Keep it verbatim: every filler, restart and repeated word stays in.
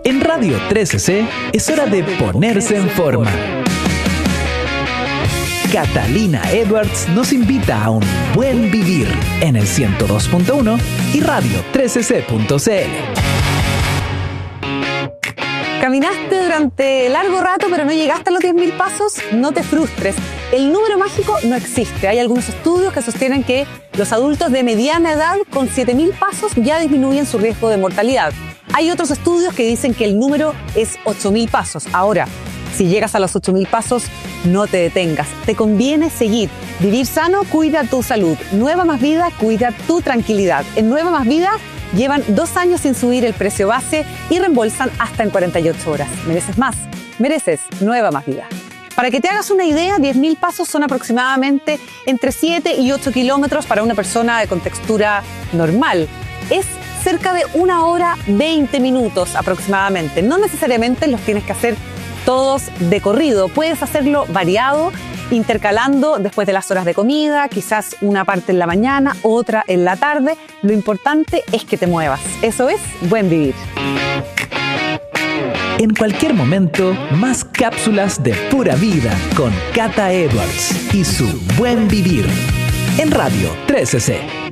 En Radio trece ce es hora de ponerse en forma. Catalina Edwards nos invita a un buen vivir en el ciento dos punto uno y radio trece ce punto ce ele. ¿Caminaste durante largo rato pero no llegaste a los diez mil pasos? No te frustres. El número mágico no existe. Hay algunos estudios que sostienen que los adultos de mediana edad con siete mil pasos ya disminuyen su riesgo de mortalidad. Hay otros estudios que dicen que el número es ocho mil pasos. Ahora, si llegas a los ocho mil pasos, no te detengas. Te conviene seguir. Vivir sano cuida tu salud. Nueva Más Vida cuida tu tranquilidad. En Nueva Más Vida llevan dos años sin subir el precio base y reembolsan hasta en cuarenta y ocho horas. Mereces más. Mereces Nueva Más Vida. Para que te hagas una idea, diez mil pasos son aproximadamente entre siete y ocho kilómetros para una persona de contextura normal. Es cerca de una hora veinte minutos aproximadamente. No necesariamente los tienes que hacer todos de corrido. Puedes hacerlo variado, intercalando después de las horas de comida, quizás una parte en la mañana, otra en la tarde. Lo importante es que te muevas. Eso es buen vivir. En cualquier momento, más cápsulas de pura vida con Cata Edwards y su buen vivir en Radio trece ce.